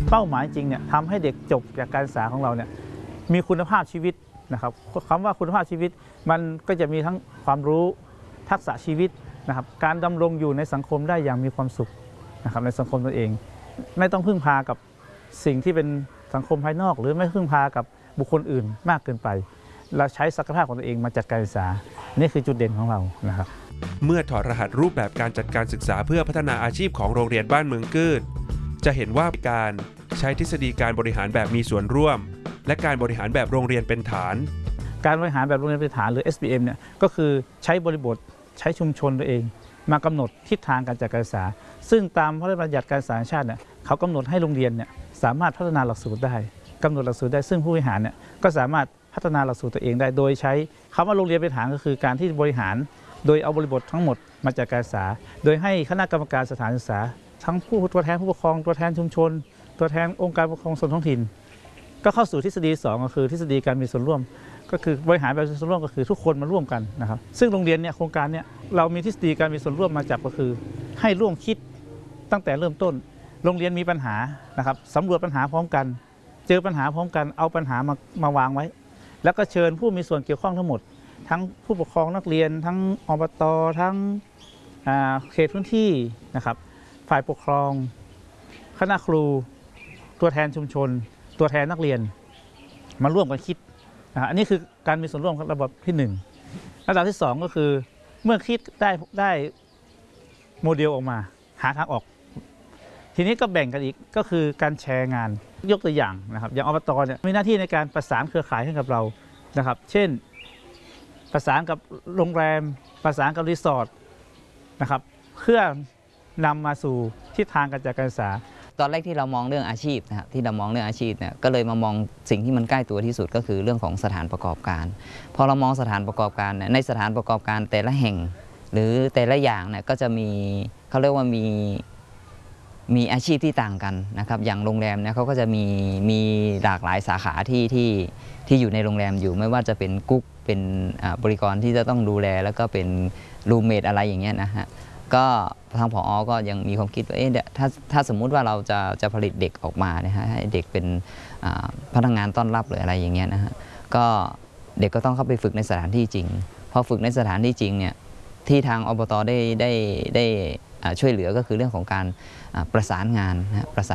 เป้าหมายจริงเนี่ยทำให้เด็กจบจากการศึกษาของเราเนี่ยมีคุณภาพชีวิตนะครับคำว่าคุณภาพชีวิตมันก็จะมีทั้งความรู้ทักษะชีวิตนะครับการดำรงอยู่ในสังคมได้อย่างมีความสุขนะครับในสังคมตัวเองไม่ต้องพึ่งพากับสิ่งที่เป็นสังคมภายนอกหรือไม่พึ่งพากับบุคคลอื่นมากเกินไปเราใช้ศักยภาพของตัวเองมาจัดการศึกษานี่คือจุดเด่นของเรานะครับเมื่อถอดรหัสรูปแบบการจัดการศึกษาเพื่อพัฒนาอาชีพของโรงเรียนบ้านเมืองกืดจะเห็นว่าการใช้ทฤษฎีการบริหารแบบมีส่วนร่วมและการบริหารแบบโรงเรียนเป็นฐานการบริหารแบบโรงเรียนเป็นฐานหรือ SBM เนี่ยก็คือใช้บริบทใช้ชุมชนตัวเองมากำหนดทิศทางการจัดการศึกษาซึ่งตามพระราชบัญญัติการศึกษาแห่งชาติเนี่ยเขากำหนดให้โรงเรียนเนี่ยสามารถพัฒนาหลักสูตรได้กำหนดหลักสูตรได้ซึ่งผู้บริหารเนี่ยก็สามารถพัฒนาหลักสูตรตัวเองได้โดยใช้คำว่าโรงเรียนเป็นฐานก็คือการที่บริหารโดยเอาบริบททั้งหมดมาจัดการศึกษาโดยให้คณะกรรมการสถานศึกษาทั้งตัวแทนผู้ปกครองตัวแทนชุมชนตัวแทนองค์การปกครองส่วนท้องถิ่นก็เข้าสู่ทฤษฎี2ก็คือทฤษฎีการมีส่วนร่วมก็คือบริหารแบบมีส่วนร่วมก็คือทุกคนมาร่วมกันนะครับซึ่งโรงเรียนเนี่ยโครงการเนี่ยเรามีทฤษฎีการมีส่วนร่วมมาจากก็คือให้ร่วมคิดตั้งแต่เริ่มต้นโรงเรียนมีปัญหานะครับสำรวจปัญหาพร้อมกันเจอปัญหาพร้อมกันเอาปัญหามาวางไว้แล้วก็เชิญผู้มีส่วนเกี่ยวข้องทั้งหมดทั้งผู้ปกครองนักเรียนทั้งอบตทั้งเขตพื้นที่นะครับฝ่ายปกครองคณะครูตัวแทนชุมชนตัวแทนนักเรียนมาร่วมกันคิดอันนี้คือการมีส่วนร่วมระบบที่1ระดับที่2ก็คือเมื่อคิดได้โมเดลออกมาหาทางออกทีนี้ก็แบ่งกันอีกก็คือการแชร์งานยกตัวอย่างนะครับอย่างอบตเนี่ยมีหน้าที่ในการประสานเครือข่ายให้กับเรานะครับเช่นประสานกับโรงแรมประสานกับรีสอร์ทนะครับเพื่อนำมาสู่ทิศทางการจัดการศึกษาตอนแรกที่เรามองเรื่องอาชีพนะครับที่เรามองเรื่องอาชีพเนี่ยก็เลยมามองสิ่งที่มันใกล้ตัวที่สุดก็คือเรื่องของสถานประกอบการพอเรามองสถานประกอบการในสถานประกอบการแต่ละแห่งหรือแต่ละอย่างเนี่ยก็จะมีเขาเรียกว่ามีอาชีพที่ต่างกันนะครับอย่างโรงแรมเนี่ยเขาก็จะมีหลากหลายสาขาที่อยู่ในโรงแรมอยู่ไม่ว่าจะเป็นกุ๊กเป็นบริกรที่จะต้องดูแลแล้วก็เป็นรูมเมทอะไรอย่างเงี้ยนะฮะก็ทางผอ.ก็ยังมีความคิดว่าถ้าสมมุติว่าเราจะผลิตเด็กออกมานะฮะให้เด็กเป็นพนักงานต้อนรับหรืออะไรอย่างเงี้ยนะฮะก็เด็กก็ต้องเข้าไปฝึกในสถานที่จริงพอฝึกในสถานที่จริงเนี่ยที่ทางอบต.ได้ช่วยเหลือก็คือเรื่องของการประสานงานนะ